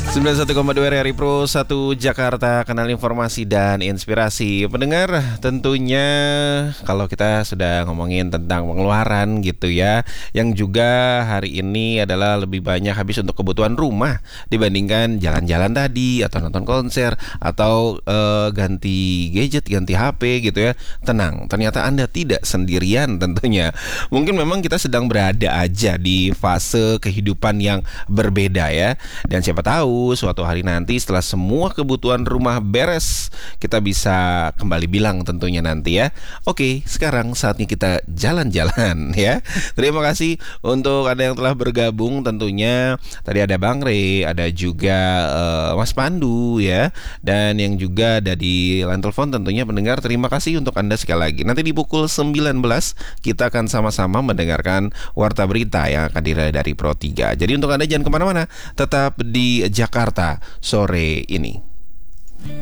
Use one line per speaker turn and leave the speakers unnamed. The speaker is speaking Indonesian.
91,2 RRI Pro 1 Jakarta, kanal informasi dan inspirasi. Pendengar, tentunya kalau kita sudah ngomongin tentang pengeluaran gitu ya, yang juga hari ini adalah lebih banyak habis untuk kebutuhan rumah dibandingkan jalan-jalan tadi atau nonton konser atau ganti gadget, ganti HP gitu ya. Tenang, ternyata Anda tidak sendirian tentunya. Mungkin memang kita sedang berada aja di fase kehidupan yang berbeda ya. Dan siapa tahu suatu hari nanti setelah semua kebutuhan rumah beres, kita bisa kembali bilang tentunya nanti ya, oke, sekarang saatnya kita jalan-jalan ya. Terima kasih untuk Anda yang telah bergabung tentunya. Tadi ada Bang Rey, ada juga Mas Pandu ya, dan yang juga ada di line telepon tentunya. Pendengar, terima kasih untuk Anda sekali lagi. Nanti di pukul 19 kita akan sama-sama mendengarkan Warta Berita yang akan dirilis dari Pro 3. Jadi untuk Anda jangan kemana-mana, tetap di Jakarta sore ini.